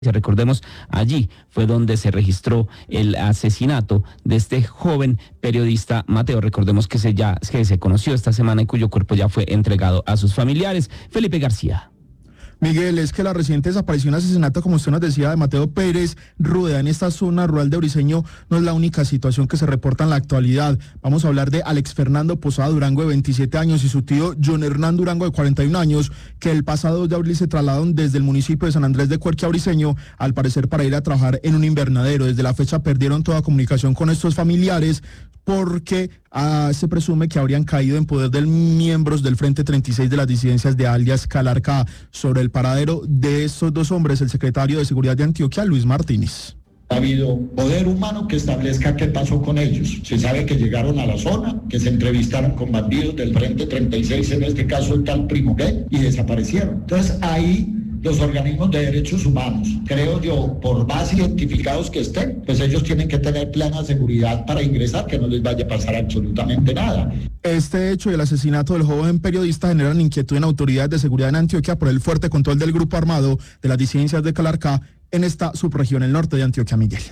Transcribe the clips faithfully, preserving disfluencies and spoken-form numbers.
Recordemos, allí fue donde se registró el asesinato de este joven periodista Mateo. Recordemos que se ya que se conoció esta semana y cuyo cuerpo ya fue entregado a sus familiares. Felipe García. Miguel, es que la reciente desaparición y asesinato, como usted nos decía, de Mateo Pérez Rueda en esta zona rural de Briceño no es la única situación que se reporta en la actualidad. Vamos a hablar de Alex Fernando Posada Durango, de veintisiete años, y su tío John Hernán Durango, de cuarenta y un años, que el pasado dos de abril se trasladaron desde el municipio de San Andrés de Cuerque a Briceño, al parecer para ir a trabajar en un invernadero. Desde la fecha perdieron toda comunicación con estos familiares, porque ah, se presume que habrían caído en poder de miembros del Frente treinta y seis de las disidencias de alias Calarcá. Sobre el paradero de estos dos hombres, el secretario de Seguridad de Antioquia, Luis Martínez. Ha habido poder humano que establezca qué pasó con ellos. Se sabe que llegaron a la zona, que se entrevistaron con bandidos del Frente treinta y seis, en este caso el tal Primo Gay, y desaparecieron. Entonces ahí los organismos de derechos humanos, creo yo, por más identificados que estén, pues ellos tienen que tener plena seguridad para ingresar, que no les vaya a pasar absolutamente nada. Este hecho y el asesinato del joven periodista generan inquietud en autoridades de seguridad en Antioquia por el fuerte control del grupo armado de las disidencias de Calarcá en esta subregión, el norte de Antioquia. Miguel.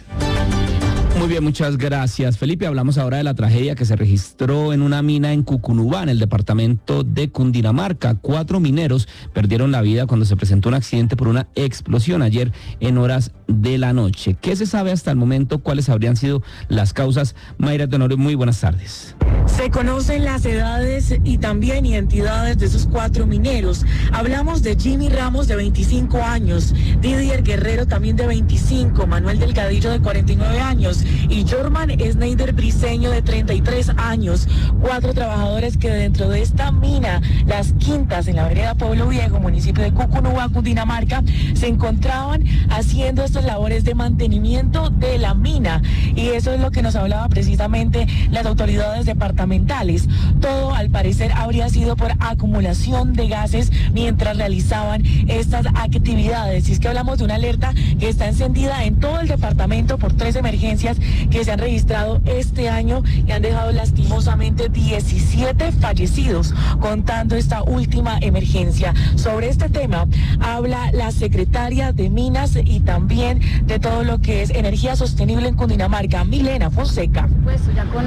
Muy bien, muchas gracias, Felipe. Hablamos ahora de la tragedia que se registró en una mina en Cucunubá, en el departamento de Cundinamarca. Cuatro mineros perdieron la vida cuando se presentó un accidente por una explosión ayer en horas de la noche. ¿Qué se sabe hasta el momento? ¿Cuáles habrían sido las causas? Mayra Tenorio, muy buenas tardes. Se conocen las edades y también identidades de esos cuatro mineros. Hablamos de Jimmy Ramos, de veinticinco años, Didier Guerrero, también de veinticinco, Manuel Delgadillo, de cuarenta y nueve años, y Jorman Schneider Briceño, de treinta y tres años. Cuatro trabajadores que dentro de esta mina, Las Quintas, en la vereda Pueblo Viejo, municipio de Cucunubá, Cundinamarca, se encontraban haciendo estas labores de mantenimiento de la mina. Y eso es lo que nos hablaba precisamente las autoridades departamentales. Todo, al parecer, habría sido por acumulación de gases mientras realizaban estas actividades. Y es que hablamos de una alerta que está encendida en todo el departamento por tres emergencias que se han registrado este año y han dejado lastimosamente diecisiete fallecidos, contando esta última emergencia. Sobre este tema habla la secretaria de Minas y también de todo lo que es energía sostenible en Cundinamarca, Milena Fonseca. Pues ya con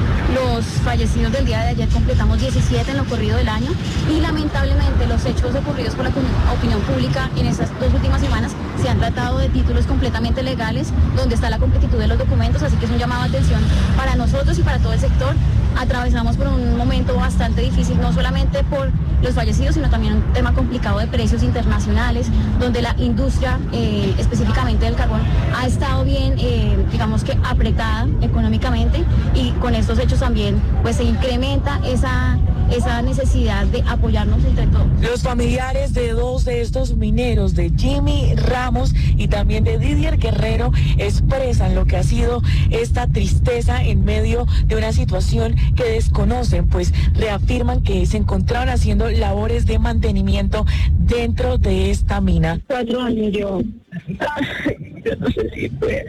los fallecidos del día de ayer completamos diecisiete en lo corrido del año, y lamentablemente los hechos ocurridos por la opinión pública en estas dos últimas semanas se han tratado de títulos completamente legales, donde está la completitud de los documentos, así que es un llamado de atención para nosotros y para todo el sector. Atravesamos por un momento bastante difícil, no solamente por los fallecidos, sino también un tema complicado de precios internacionales, donde la industria, eh, específicamente del carbón, ha estado bien, eh, digamos que apretada económicamente, y con estos hechos también pues se incrementa esa, esa necesidad de apoyarnos entre todos. Los familiares de dos de estos mineros, de Jimmy Ramos y también de Didier Guerrero, expresan lo que ha sido esta tristeza en medio de una situación que desconocen, pues reafirman que se encontraban haciendo labores de mantenimiento dentro de esta mina. Cuatro años yo. Ay, yo no sé si puedo.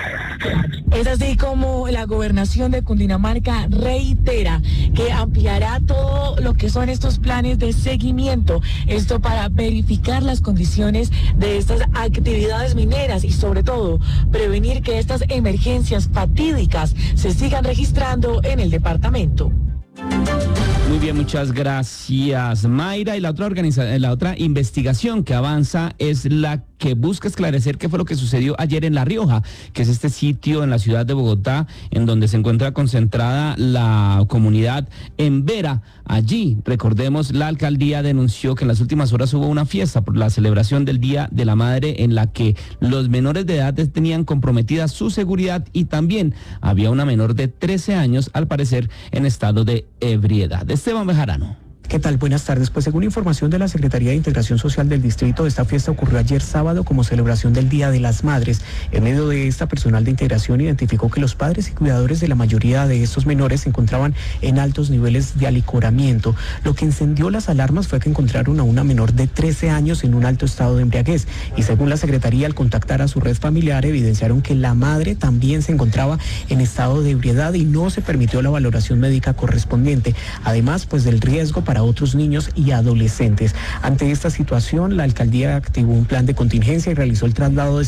Es así como la gobernación de Cundinamarca reitera que ampliará todo lo que son estos planes de seguimiento, esto para verificar las condiciones de estas actividades mineras y sobre todo prevenir que estas emergencias fatídicas se sigan registrando en el departamento. Muy bien, muchas gracias, Mayra. Y la otra organiza- la otra investigación que avanza es la que busca esclarecer qué fue lo que sucedió ayer en La Rioja, que es este sitio en la ciudad de Bogotá, en donde se encuentra concentrada la comunidad en Vera. Allí, recordemos, la alcaldía denunció que en las últimas horas hubo una fiesta por la celebración del Día de la Madre, en la que los menores de edad tenían comprometida su seguridad, y también había una menor de trece años, al parecer, en estado de ebriedad. Esteban Bejarano. ¿Qué tal? Buenas tardes. Pues según información de la Secretaría de Integración Social del Distrito, esta fiesta ocurrió ayer sábado como celebración del Día de las Madres. En medio de esta, personal de integración identificó que los padres y cuidadores de la mayoría de estos menores se encontraban en altos niveles de alicoramiento. Lo que encendió las alarmas fue que encontraron a una menor de trece años en un alto estado de embriaguez. Y según la Secretaría, al contactar a su red familiar, evidenciaron que la madre también se encontraba en estado de ebriedad y no se permitió la valoración médica correspondiente. Además, pues del riesgo para para otros niños y adolescentes. Ante esta situación, la alcaldía activó un plan de contingencia y realizó el traslado de